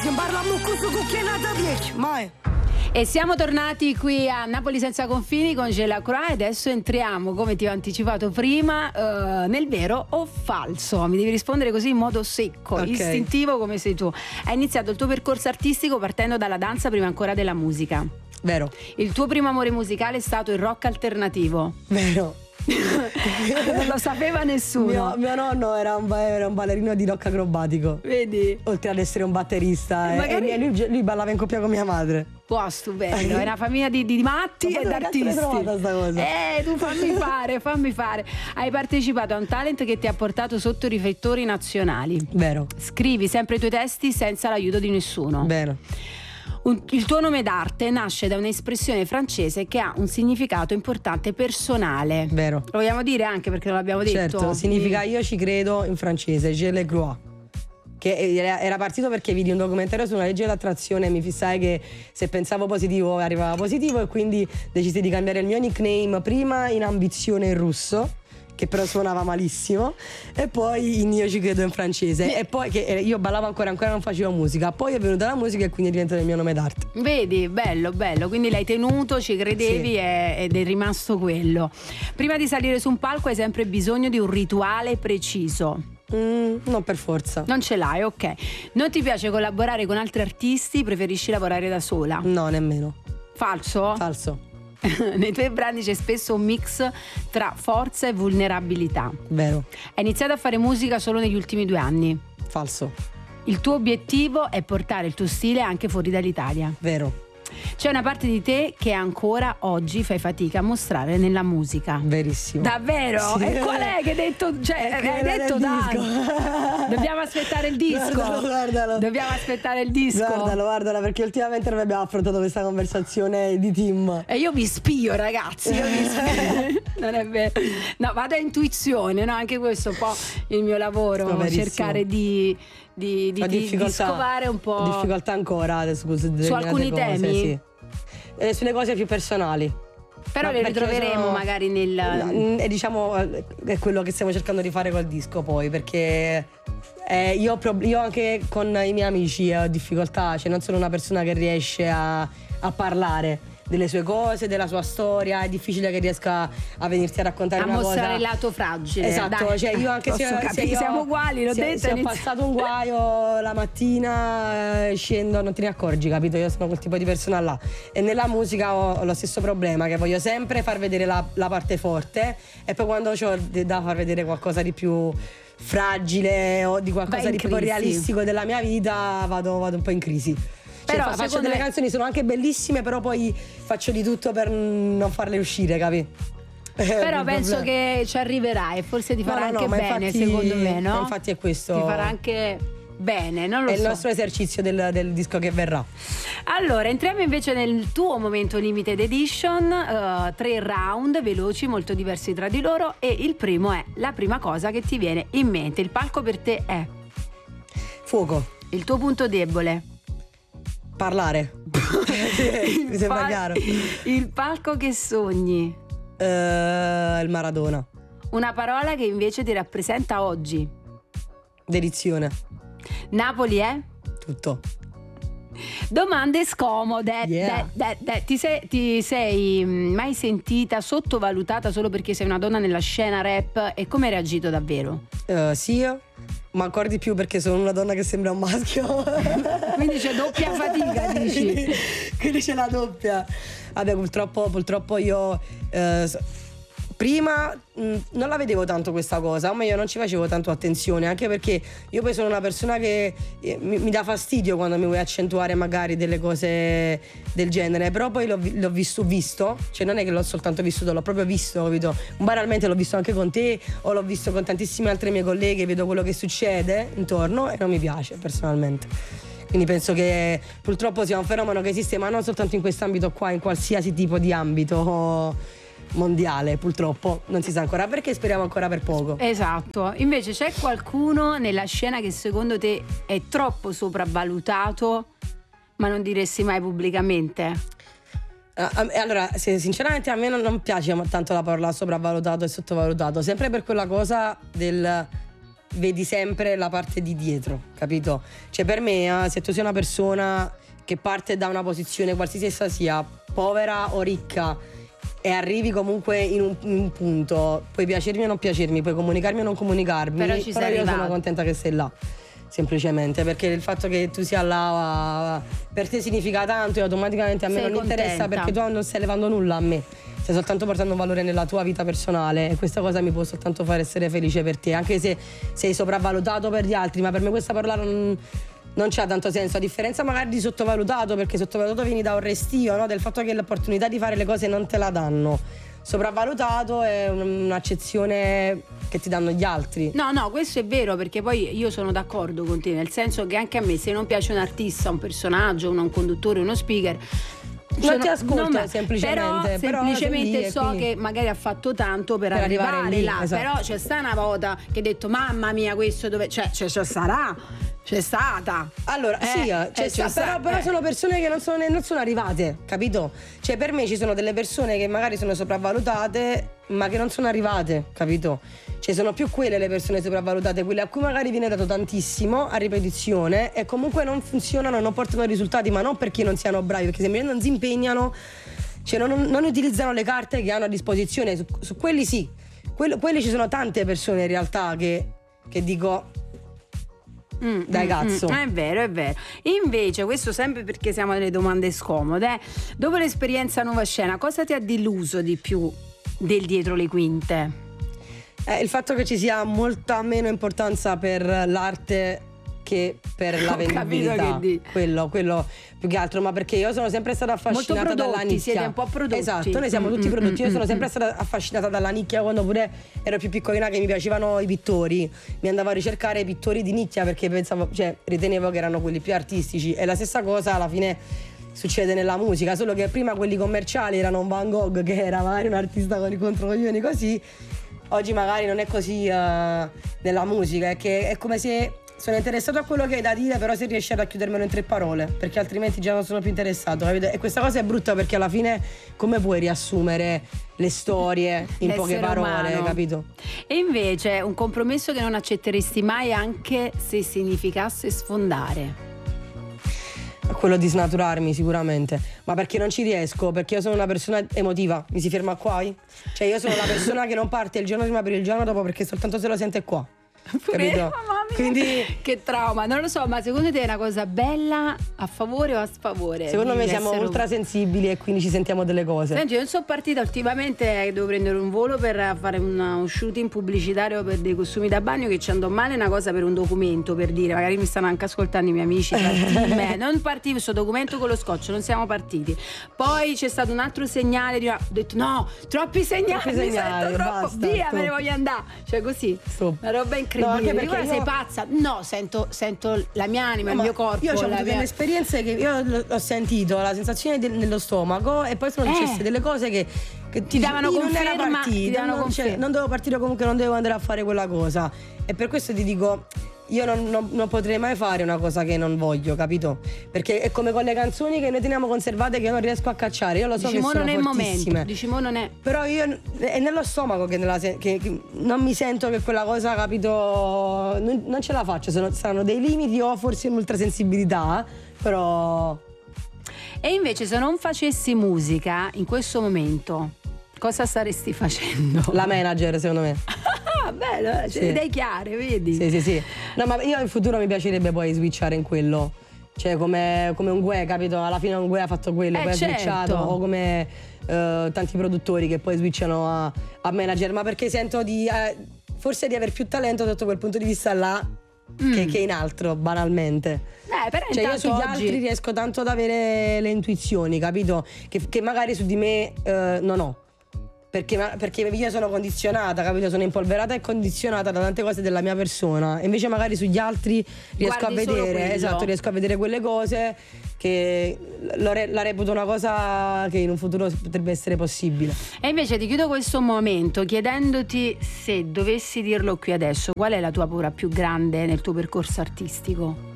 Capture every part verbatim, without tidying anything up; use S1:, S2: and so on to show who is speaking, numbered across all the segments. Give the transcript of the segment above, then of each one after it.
S1: Che parliamo questo cucchiainato dieci, mai.
S2: E siamo tornati qui a Napoli senza confini con Gelacroix e adesso entriamo, come ti ho anticipato prima, uh, nel vero o falso. Mi devi rispondere così in modo secco, okay, istintivo come sei tu. Hai iniziato il tuo percorso artistico partendo dalla danza prima ancora della musica.
S1: Vero.
S2: Il tuo primo amore musicale è stato il rock alternativo.
S1: Vero.
S2: Non lo sapeva nessuno.
S1: Mio, mio nonno era un, era un ballerino di rock acrobatico.
S2: Vedi?
S1: Oltre ad essere un batterista.
S2: E magari...
S1: e lui, lui ballava in coppia con mia madre.
S2: Wow, stupendo, è una famiglia di, di matti e d'artisti.
S1: Sta cosa?
S2: Eh, tu fammi fare, fammi fare. Hai partecipato a un talent che ti ha portato sotto i riflettori nazionali.
S1: Vero.
S2: Scrivi sempre i tuoi testi senza l'aiuto di nessuno.
S1: Vero.
S2: Un, il tuo nome d'arte nasce da un'espressione francese che ha un significato importante personale.
S1: Vero.
S2: Lo vogliamo dire anche perché non l'abbiamo detto.
S1: Certo, significa io ci credo in francese, je le crois. Che era partito perché vidi un documentario sulla legge dell'attrazione e mi fissai che se pensavo positivo arrivava positivo, e quindi decisi di cambiare il mio nickname prima in ambizione in russo, che però suonava malissimo, e poi in io ci credo in francese, e poi che io ballavo ancora, ancora non facevo musica, poi è venuta la musica e quindi è diventato il mio nome d'arte.
S2: Vedi, bello, bello, quindi l'hai tenuto, ci credevi, sì, e, ed è rimasto quello. Prima di salire su un palco hai sempre bisogno di un rituale preciso.
S1: Mm, non per forza.
S2: Non ce l'hai, ok. Non ti piace collaborare con altri artisti, preferisci lavorare da sola?
S1: No, nemmeno.
S2: Falso?
S1: Falso.
S2: Nei tuoi brani c'è spesso un mix tra forza e vulnerabilità.
S1: Vero.
S2: Hai iniziato a fare musica solo negli ultimi due anni.
S1: Falso.
S2: Il tuo obiettivo è portare il tuo stile anche fuori dall'Italia.
S1: Vero.
S2: C'è una parte di te che ancora oggi fai fatica a mostrare nella musica.
S1: Verissimo.
S2: Davvero?
S1: Sì.
S2: E qual è che hai detto? Cioè, hai detto dai. Dobbiamo aspettare il disco.
S1: Guardalo, guardalo.
S2: Dobbiamo aspettare il disco.
S1: Guardalo, guardalo, perché ultimamente noi abbiamo affrontato questa conversazione di team.
S2: E io vi spio, ragazzi. Io vi spio. Non è vero. No, vado a intuizione, no? Anche questo è un po' il mio lavoro.
S1: No,
S2: cercare di. Di, di, di, di scovare un po'.
S1: Ho difficoltà ancora adesso
S2: su alcuni
S1: cose,
S2: temi,
S1: sì. E sulle cose più personali.
S2: Però le ritroveremo sono, magari nel
S1: no, e diciamo è quello che stiamo cercando di fare col disco, poi perché eh, io, io anche con i miei amici ho difficoltà, cioè non sono una persona che riesce a, a parlare delle sue cose, della sua storia. È difficile che riesca a venirti a raccontare
S2: a
S1: una cosa, a
S2: mostrare il lato fragile.
S1: Esatto. Dai. Cioè io anche se, se io,
S2: siamo uguali, l'ho
S1: se,
S2: detto,
S1: se ho passato un guaio la mattina, eh, scendo, non te ne accorgi, capito? Io sono quel tipo di persona là, e nella musica ho, ho lo stesso problema, che voglio sempre far vedere la, la parte forte, e poi quando ho da far vedere qualcosa di più fragile o di qualcosa di più realistico della mia vita, vado, vado un po' in crisi. Cioè, però faccio delle me... canzoni, sono anche bellissime, però poi faccio di tutto per non farle uscire, capi?
S2: Però penso problema. che ci arriverai, forse ti farà no, no, anche no, bene, infatti, secondo me, no?
S1: Infatti è questo.
S2: Ti farà anche bene, non lo
S1: è
S2: so.
S1: È il nostro esercizio del, del disco che verrà.
S2: Allora, entriamo invece nel tuo momento limited edition, uh, tre round veloci, molto diversi tra di loro, e il primo è la prima cosa che ti viene in mente. Il palco per te è?
S1: Fuoco.
S2: Il tuo punto debole?
S1: Parlare. Mi sembra
S2: pal-
S1: chiaro.
S2: Il palco che sogni?
S1: Uh, il Maradona.
S2: Una parola che invece ti rappresenta oggi?
S1: Dedizione.
S2: Napoli è?
S1: Tutto.
S2: Domande scomode.
S1: Yeah.
S2: De, de, de. Ti, sei, ti sei mai sentita sottovalutata solo perché sei una donna nella scena rap, e come hai reagito davvero?
S1: Uh, sì, ma ancora di più perché sono una donna che sembra un maschio.
S2: Quindi c'è doppia fatica, dici?
S1: quindi, quindi c'è la doppia. Vabbè, purtroppo, purtroppo io eh, prima mh, non la vedevo tanto questa cosa, ma io non ci facevo tanto attenzione, anche perché io poi sono una persona che eh, mi, mi dà fastidio quando mi vuoi accentuare magari delle cose del genere, però poi l'ho, l'ho visto, visto, cioè non è che l'ho soltanto vissuto, l'ho proprio visto, capito? Banalmente l'ho visto anche con te, o l'ho visto con tantissime altre mie colleghe, vedo quello che succede intorno e non mi piace personalmente. Quindi penso che purtroppo sia un fenomeno che esiste, ma non soltanto in quest'ambito qua, in qualsiasi tipo di ambito mondiale, purtroppo non si sa ancora perché, speriamo ancora per poco.
S2: Esatto. Invece c'è qualcuno nella scena che secondo te è troppo sopravvalutato, ma non diresti mai pubblicamente?
S1: Uh, allora, se, sinceramente a me non, non piace tanto la parola sopravvalutato e sottovalutato, sempre per quella cosa del vedi sempre la parte di dietro, capito? Cioè per me eh, se tu sei una persona che parte da una posizione qualsiasi essa sia, povera o ricca, e arrivi comunque in un, in un punto, puoi piacermi o non piacermi, puoi comunicarmi o non comunicarmi,
S2: però, ci
S1: però
S2: sei
S1: io
S2: arrivato.
S1: sono contenta che sei là, semplicemente perché il fatto che tu sia là per te significa tanto e automaticamente a me
S2: sei
S1: non
S2: contenta.
S1: interessa, perché tu non stai levando nulla a me, stai soltanto portando un valore nella tua vita personale, e questa cosa mi può soltanto fare essere felice per te, anche se sei sopravvalutato per gli altri, ma per me questa parola non, non c'ha tanto senso, a differenza magari di sottovalutato, perché sottovalutato vieni da un restio, no? Del fatto che l'opportunità di fare le cose non te la danno. Sopravvalutato è un'accezione che ti danno gli altri.
S2: No, no, questo è vero, perché poi io sono d'accordo con te, nel senso che anche a me, se non piace un artista, un personaggio, un conduttore, uno speaker,
S1: non
S2: sono,
S1: ti ascolto,
S2: non,
S1: semplicemente,
S2: però,
S1: però
S2: semplicemente so
S1: quindi...
S2: che magari ha fatto tanto per,
S1: per
S2: arrivare,
S1: arrivare lì,
S2: là,
S1: esatto.
S2: Però c'è sta una volta che ha detto mamma mia questo dove c'è, c'è, c'è sarà c'è stata
S1: allora
S2: eh,
S1: sì
S2: eh,
S1: c'è sta,
S2: sta,
S1: però, però
S2: eh.
S1: sono persone che non sono, non sono arrivate, capito? Cioè per me ci sono delle persone che magari sono sopravvalutate ma che non sono arrivate, capito? Cioè sono più quelle le persone sopravvalutate, quelle a cui magari viene dato tantissimo a ripetizione e comunque non funzionano, non portano risultati, ma non perché non siano bravi, perché semplicemente non si impegnano, cioè non, non utilizzano le carte che hanno a disposizione. Su, su quelli sì, Quello, quelli ci sono tante persone in realtà che, che dico
S2: Mm,
S1: dai
S2: mm,
S1: cazzo.
S2: mm, è vero, è vero. Invece, questo sempre perché siamo nelle domande scomode, eh. Dopo l'esperienza Nuova Scena, cosa ti ha deluso di più del dietro le quinte?
S1: Eh, il fatto che ci sia molta meno importanza per l'arte che per la
S2: Ho capito
S1: vendibilità.
S2: che di-
S1: Quello, quello più che altro, ma perché io sono sempre stata affascinata
S2: Molto
S1: dalla
S2: prodotti,
S1: nicchia.
S2: siete un po' prodotti.
S1: Esatto, noi siamo
S2: Mm,
S1: tutti
S2: mm,
S1: prodotti. Io
S2: mm,
S1: sono
S2: mm,
S1: sempre
S2: mm.
S1: stata affascinata dalla nicchia quando pure ero più piccolina, che mi piacevano i pittori. Mi andavo a ricercare i pittori di nicchia perché pensavo, cioè ritenevo che erano quelli più artistici, e la stessa cosa alla fine succede nella musica, solo che prima quelli commerciali erano un Van Gogh che era magari un artista con i controcoglioni così. Oggi magari non è così uh, nella musica, è che è come se sono interessato a quello che hai da dire, però se riesci a racchiudermelo in tre parole, perché altrimenti già non sono più interessato, capito? E questa cosa è brutta, perché alla fine come puoi riassumere le storie in poche
S2: L'essere
S1: parole,
S2: umano.
S1: capito?
S2: E invece un compromesso che non accetteresti mai anche se significasse sfondare?
S1: Quello di snaturarmi sicuramente, ma perché non ci riesco, perché io sono una persona emotiva, mi si ferma qua? Cioè io sono la persona che non parte il giorno prima per il giorno dopo, perché soltanto se lo sente qua.
S2: Pure,
S1: Capito?
S2: mamma mia,
S1: Quindi
S2: che trauma, non lo so, ma secondo te è una cosa bella a favore o a sfavore?
S1: secondo
S2: di
S1: me siamo
S2: essere
S1: ultra sensibili e quindi ci sentiamo delle cose.
S2: Senti, io sono partita ultimamente, devo prendere un volo per fare una, un shooting pubblicitario per dei costumi da bagno, che ci andò male una cosa per un documento, per dire, magari mi stanno anche ascoltando i miei amici tra team, eh, non partì questo documento con lo scotch, non siamo partiti. Poi c'è stato un altro segnale, di una, ho detto no, troppi segnali,
S1: Troppi
S2: mi
S1: segnali,
S2: sento troppo,
S1: basta,
S2: via,
S1: stop.
S2: me ne voglio andare, cioè così,
S1: Stop.
S2: una roba
S1: No,
S2: incredibile.
S1: anche perché
S2: Guarda,
S1: io-
S2: sei pazza? No, sento, sento la mia anima,
S1: No,
S2: il
S1: ma
S2: mio corpo.
S1: io ho
S2: la
S1: avuto
S2: mia-
S1: delle esperienze che io l- l'ho sentito, la sensazione del- nello stomaco, e poi sono
S2: Eh.
S1: successe delle cose che, che
S2: Ti davano
S1: io non era
S2: conferma,
S1: partita,
S2: ti davano
S1: non, cioè,
S2: conferma.
S1: non dovevo partire, comunque non dovevo andare a fare quella cosa, e per questo ti dico, io non, non- non potrei mai fare una cosa che non voglio, capito? Perché è come con le canzoni che noi teniamo conservate, che io non riesco a cacciare, io lo so
S2: Dici,
S1: che
S2: mo
S1: sono
S2: non è il
S1: fortissime.
S2: momento, dici, mo non è.
S1: Però io è nello stomaco che, nella se- che- che non mi sento che quella cosa, capito, non, non ce la faccio, sono, saranno dei limiti o forse un'ultrasensibilità, però
S2: E invece se non facessi musica in questo momento, cosa staresti facendo?
S1: la manager secondo me.
S2: Ah, bello, eh, ce
S1: Sì.
S2: le idee chiare, vedi?
S1: Sì, sì, sì. No, ma io in futuro mi piacerebbe poi switchare in quello. Cioè come, come un Gue, capito? Alla fine un Gue ha fatto quello,
S2: Eh,
S1: poi
S2: certo.
S1: ha switchato, o come eh, tanti produttori che poi switchano a, a manager, ma perché sento di eh, forse di aver più talento sotto quel punto di vista là che, che in altro, banalmente.
S2: Eh, però
S1: Cioè io
S2: intanto
S1: sugli
S2: oggi...
S1: altri riesco tanto ad avere le intuizioni, capito? Che, che magari su di me eh, non ho. Perché, ma- perché io sono condizionata, capito? Sono impolverata e condizionata da tante cose della mia persona. E invece magari sugli altri riesco
S2: Guardi
S1: a
S2: solo
S1: vedere,
S2: quello.
S1: esatto, riesco a vedere quelle cose che lo re- la reputo una cosa che in un futuro potrebbe essere possibile.
S2: E invece ti chiudo questo momento chiedendoti, se dovessi dirlo qui adesso, qual è la tua paura più grande nel tuo percorso artistico?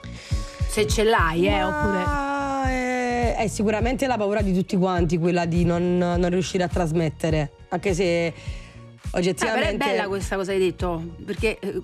S2: Se ce l'hai, eh, oppure...
S1: Ma è, è sicuramente la paura di tutti quanti, quella di non, non riuscire a trasmettere, anche se
S2: Ah, però
S1: oggettivamente
S2: è bella questa cosa che hai detto, perché eh,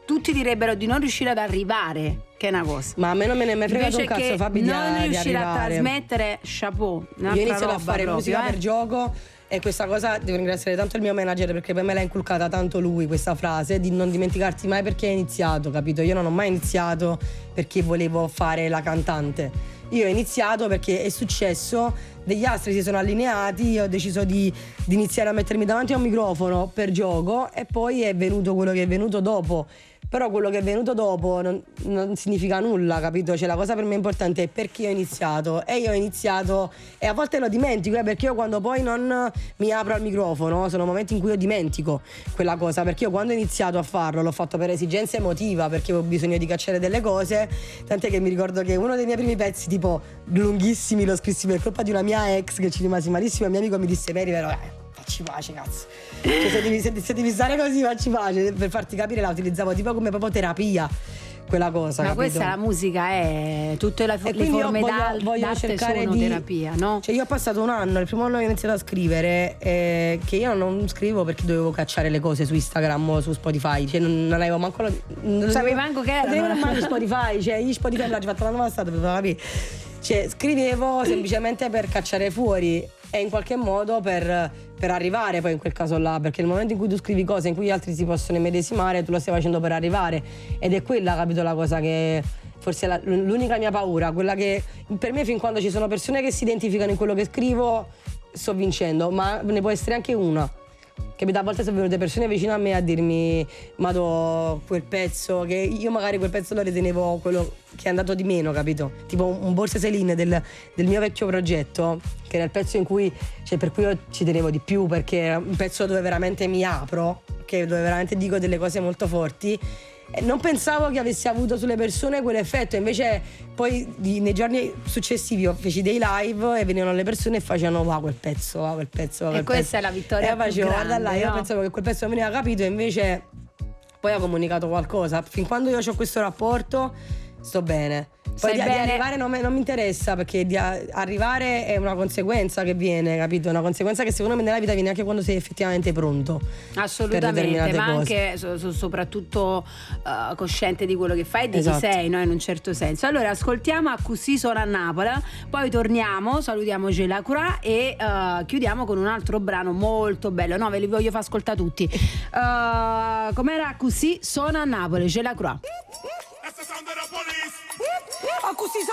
S2: tutti direbbero di non riuscire ad arrivare, che è una cosa.
S1: Ma a me non me ne è mai fregato un cazzo, Fabi, di,
S2: non
S1: di
S2: riuscire
S1: arrivare.
S2: a trasmettere, chapeau.
S1: Io ho iniziato a fare
S2: proprio,
S1: musica
S2: eh?
S1: per gioco, e questa cosa devo ringraziare tanto il mio manager, perché poi me l'ha inculcata tanto lui, questa frase di non dimenticarti mai perché hai iniziato, capito? Io non ho mai iniziato perché volevo fare la cantante. Io ho iniziato perché è successo, degli astri si sono allineati, io ho deciso di, di iniziare a mettermi davanti a un microfono per gioco, e poi è venuto quello che è venuto dopo. Però quello che è venuto dopo non, non significa nulla, capito? Cioè la cosa per me importante è perché ho iniziato, e io ho iniziato, e a volte lo dimentico, eh, perché io quando poi non mi apro al microfono sono momenti in cui io dimentico quella cosa, perché io quando ho iniziato a farlo l'ho fatto per esigenza emotiva, perché avevo bisogno di cacciare delle cose, tant'è che mi ricordo che uno dei miei primi pezzi tipo lunghissimi lo scrissi per colpa di una mia ex che ci rimasi malissimo, e mio amico mi disse: Mary, però eh, facci pace, cazzo. Cioè, se, devi, se, se devi stare così, facci pace. Per farti capire, la utilizzavo tipo come proprio terapia, quella cosa.
S2: Ma
S1: capito?
S2: Questa la musica è tutte le, le forme
S1: voglio,
S2: d'arte
S1: voglio cercare
S2: sono
S1: di,
S2: terapia, no?
S1: Cioè io ho passato un anno, il primo anno che ho iniziato a scrivere, eh, che io non scrivo perché dovevo cacciare le cose su Instagram o su Spotify, cioè non, non avevo manco, non
S2: sapevi manco che era,
S1: non avevo mai Spotify, cioè io Spotify me l'ho già fatto l'anno passato, per capire. Cioè scrivevo semplicemente per cacciare fuori, e in qualche modo per, per arrivare poi in quel caso là, perché nel momento in cui tu scrivi cose in cui gli altri si possono immedesimare, tu lo stai facendo per arrivare, ed è quella, capito, la cosa che forse è la, l'unica mia paura, quella che per me, fin quando ci sono persone che si identificano in quello che scrivo, sto vincendo, ma ne può essere anche una. Capito? A volte sono venute persone vicino a me a dirmi: Mado, quel pezzo, che io magari quel pezzo lo ritenevo quello che è andato di meno, capito? Tipo un, un Borsa Céline del, del mio vecchio progetto, che era il pezzo in cui, cioè per cui io ci tenevo di più, perché era un pezzo dove veramente mi apro, che dove veramente dico delle cose molto forti. Non pensavo che avessi avuto sulle persone quell'effetto, invece poi di, nei giorni successivi feci dei live e venivano le persone e facevano: wow, quel pezzo, wow, quel pezzo, wow, quel
S2: e questa
S1: pezzo.
S2: è la vittoria
S1: e facevo,
S2: più grande,
S1: guarda là, io
S2: no?
S1: pensavo che quel pezzo non veniva capito, e invece poi ha comunicato qualcosa. Fin quando io ho questo rapporto sto bene. Poi di, di arrivare non, me, non mi interessa, perché di a, arrivare è una conseguenza che viene, capito? Una conseguenza che secondo me nella vita viene anche quando sei effettivamente pronto.
S2: Assolutamente, ma
S1: cose.
S2: anche so, so, soprattutto uh, cosciente di quello che fai e di
S1: esatto.
S2: chi sei, no? In un certo senso. Allora ascoltiamo A Così Sono a Napoli, poi torniamo, salutiamo Gelacroix e uh, chiudiamo con un altro brano molto bello. No, ve li voglio far ascoltare tutti. Uh, com'era? A Così Sono a Napoli, Gelacroix.
S3: A così sono